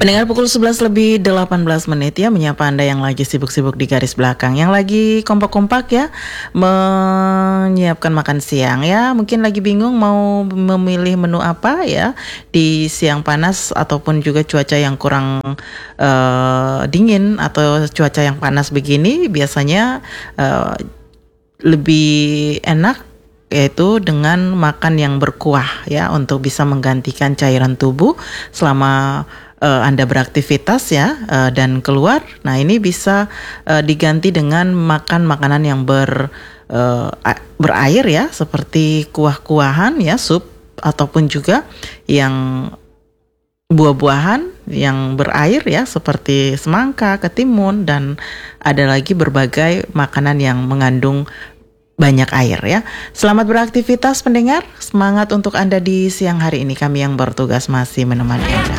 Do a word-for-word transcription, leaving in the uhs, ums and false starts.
Pendengar pukul sebelas lebih delapan belas menit ya, menyapa Anda yang lagi sibuk-sibuk di garis belakang, yang lagi kompak-kompak ya menyiapkan makan siang ya, mungkin lagi bingung mau memilih menu apa ya di siang panas ataupun juga cuaca yang kurang uh, dingin atau cuaca yang panas begini, biasanya uh, lebih enak yaitu dengan makan yang berkuah ya, untuk bisa menggantikan cairan tubuh selama Uh, Anda beraktivitas ya uh, dan keluar. Nah, ini bisa uh, diganti dengan makan makanan yang ber uh, berair ya, seperti kuah-kuahan ya, sup, ataupun juga yang buah-buahan yang berair ya, seperti semangka, ketimun, dan ada lagi berbagai makanan yang mengandung banyak air ya. Selamat beraktivitas pendengar, semangat untuk Anda di siang hari ini. Kami yang bertugas masih menemani Anda.